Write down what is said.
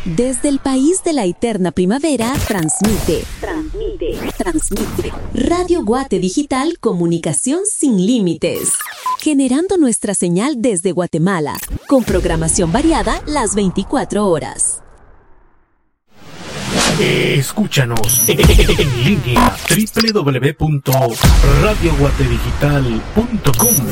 Desde el país de la eterna primavera, transmite. Radio Guate Digital, comunicación sin límites. Generando nuestra señal desde Guatemala, con programación variada las 24 horas. Escúchanos en línea www.radioguatedigital.com.